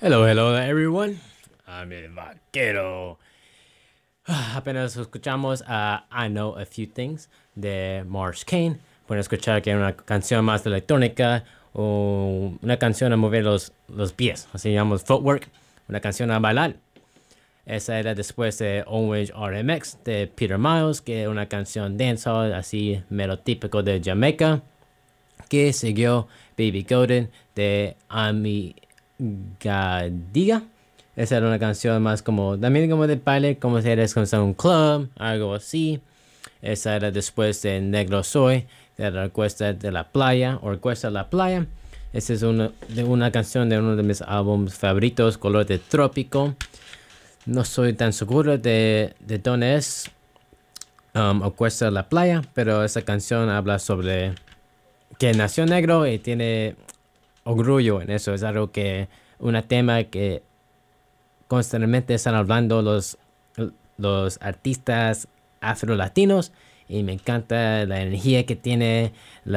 Hello everyone. I'm el vaquero. Apenas escuchamos a I Know a Few Things de Mars Kane. Pueden escuchar que es una canción más de electrónica o una canción a mover los pies, así llamamos footwork, una canción a bailar. Esa era después de Orange RMX de Peter Miles, que es una canción dancehall así mero típico de Jamaica, que siguió Baby Golden de Ami Gadiga. Esa era una canción más como, también como de baile, como si eres con un club, algo así. Esa era después de Negro Soy, de la Orquesta de la Playa, Orquesta de la Playa. Esa es una canción de uno de mis álbumes favoritos, Color de Trópico. No soy tan seguro de dónde es Orquesta de la Playa, pero esa canción habla sobre que nació negro y tiene orgullo en eso. Es algo que, un tema que constantemente están hablando los artistas afro-latinos, y me encanta la energía que tiene,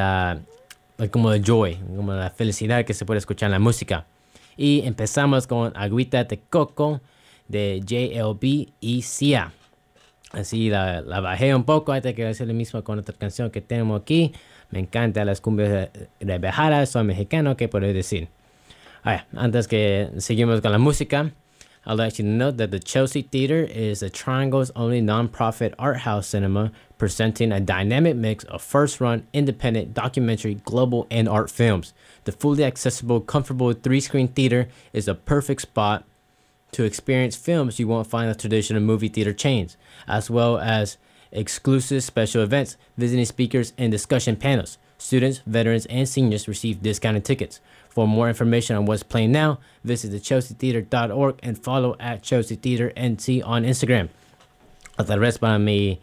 como el joy, como la felicidad que se puede escuchar en la música. Y empezamos con Agüita de Coco de JLB y Sia. Así la bajé un poco, antes que hacer lo mismo con otra canción que tenemos aquí. Me encantan las cumbias de Bejara, soy mexicano, ¿qué puedo decir? Antes que seguimos con la música, I'd like you to know that the Chelsea Theater is a Triangle's only non-profit art house cinema presenting a dynamic mix of first-run, independent, documentary, global, and art films. The fully accessible, comfortable 3-screen theater is a perfect spot to experience films you won't find at traditional movie theater chains, as well as exclusive special events, visiting speakers, and discussion panels. Students, veterans, and seniors receive discounted tickets. For more information on what's playing now, visit thechelseatheater.org and follow at Chelsea Theater NC on Instagram. Otra vez para mi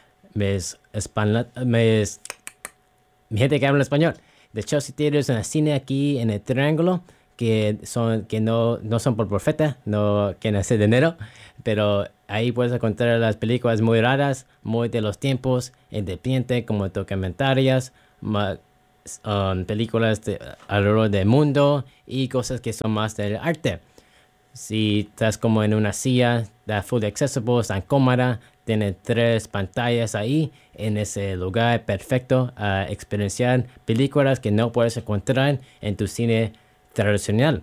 gente que habla español. The Chelsea Theater es una cine aquí en el Triángulo que no son por profeta, no quieren hacer dinero, pero ahí puedes encontrar las películas muy raras, muy de los tiempos, independientes, como documentarias, películas alrededor del mundo y cosas que son más del arte. Si estás como en una silla, da fully accessible, está cómoda, tiene 3 pantallas ahí, en ese lugar perfecto a experienciar películas que no puedes encontrar en tu cine tradicional.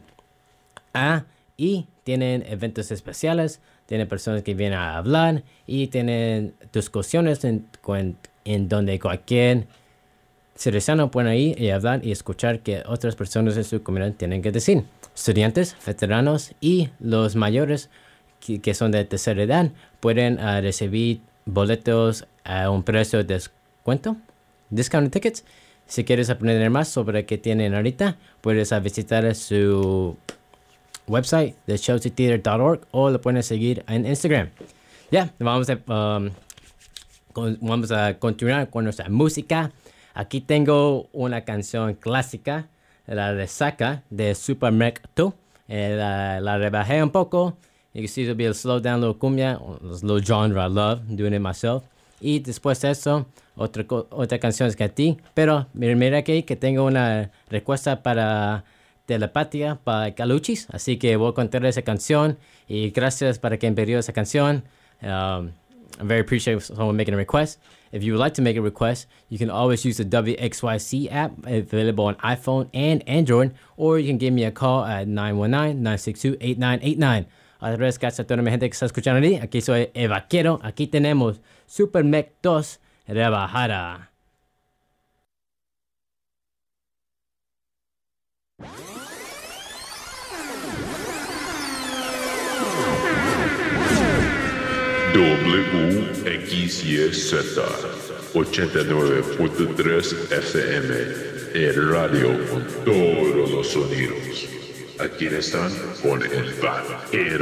Y tienen eventos especiales, tienen personas que vienen a hablar y tienen discusiones en donde cualquier ciudadano puede ir y hablar y escuchar que otras personas en su comunidad tienen que decir. Estudiantes, veteranos y los mayores que son de tercera edad pueden recibir boletos a un precio de descuento, discount tickets. Si quieres aprender más sobre qué tienen ahorita, puedes visitar su website de chelseatheater.org o lo pueden seguir en Instagram. Vamos a continuar con nuestra música. Aquí tengo una canción clásica, la Resaca de Super Mecto. La rebajé un poco. You can see it'll be a slow down little cumbia, a little genre I love, doing it myself. Y después de eso, otra canción es que a ti. Pero mira aquí que tengo una respuesta para Telepatía para Caluchis. Así que voy a contar esa canción. Y gracias para que envió esa canción. I'm very appreciative of someone making a request. If you would like to make a request, you can always use the WXYC app available on iPhone and Android, or you can give me a call at 919-962-8989. Otra vez, gracias a toda mi gente que está escuchando aquí. Aquí soy el vaquero. Aquí tenemos Super Mech 2 Rebajada. WXYZ 89.3 FM, el radio con todos los sonidos. Aquí están con el vaquero.